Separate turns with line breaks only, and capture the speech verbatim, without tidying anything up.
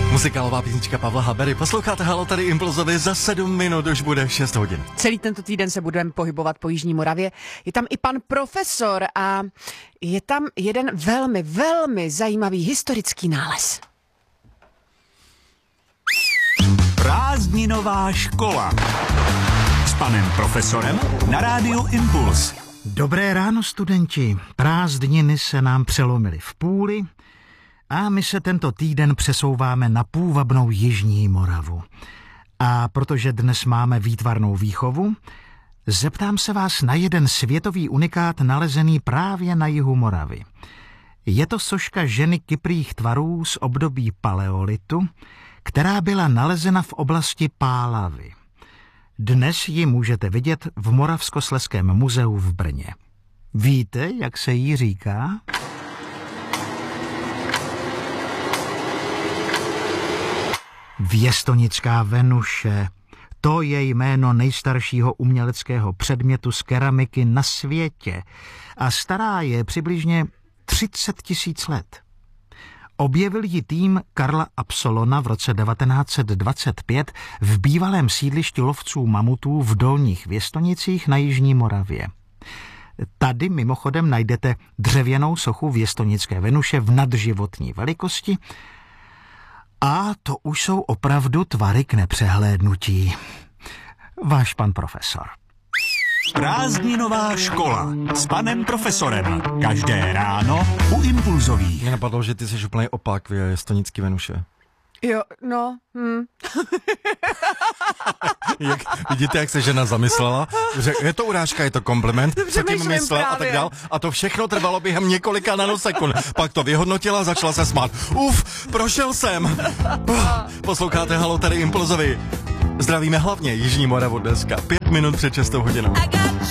Muzikálová písnička Pavla Habery. Posloucháte Halo, tady Impulzovi, za sedm minut už bude šest hodin.
Celý tento týden se budeme pohybovat po Jižní Moravě. Je tam i pan profesor a je tam jeden velmi, velmi zajímavý historický nález.
Prázdninová škola s panem profesorem na rádiu Impuls.
Dobré ráno, studenti. Prázdniny se nám přelomily v půli a my se tento týden přesouváme na půvabnou Jižní Moravu. A protože dnes máme výtvarnou výchovu, zeptám se vás na jeden světový unikát nalezený právě na jihu Moravy. Je to soška ženy kyprých tvarů z období paleolitu, která byla nalezena v oblasti Pálavy. Dnes ji můžete vidět v Moravskoslezském muzeu v Brně. Víte, jak se jí říká? Věstonická Venuše. To je jméno nejstaršího uměleckého předmětu z keramiky na světě a stará je přibližně třicet tisíc let. Objevil ji tým Karla Absolona v roce devatenáct set dvacet pět v bývalém sídlišti lovců mamutů v Dolních Věstonicích na Jižní Moravě. Tady mimochodem najdete dřevěnou sochu Věstonické Venuše v nadživotní velikosti a to už jsou opravdu tvary k nepřehlédnutí. Váš pan profesor.
Prázdninová škola s panem profesorem. Každé ráno u Impulzových.
Mě napadlo, že ty jsi úplný opak Věstonické Venuše.
Jo, no, hm.
Jak, vidíte, jak se žena zamyslela? Řek, je to urážka, je to kompliment, co tím myslel a tak dál. A to všechno trvalo během několika nanosekund. Pak to vyhodnotila a začala se smát. Uf, prošel jsem. Posloucháte Halo, tady Impulzovi. Zdravíme hlavně Jižní Moravu dneska. Pět minut před šestou hodinou.